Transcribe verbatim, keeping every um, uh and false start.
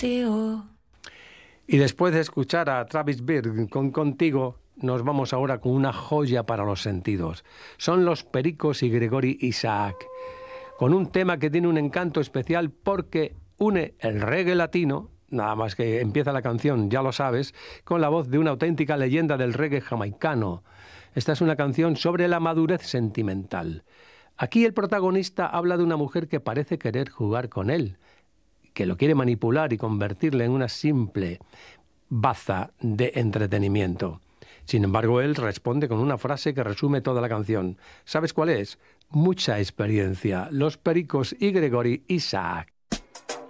contigo. Y después de escuchar a Travis Bird con Contigo, nos vamos ahora con una joya para los sentidos. Son los Pericos y Gregory Isaac, con un tema que tiene un encanto especial porque une el reggae latino, nada más que empieza la canción, ya lo sabes, con la voz de una auténtica leyenda del reggae jamaicano. Esta es una canción sobre la madurez sentimental. Aquí el protagonista habla de una mujer que parece querer jugar con él, que lo quiere manipular y convertirle en una simple baza de entretenimiento. Sin embargo, él responde con una frase que resume toda la canción. ¿Sabes cuál es? Mucha experiencia. Los Pericos y Gregory Isaac.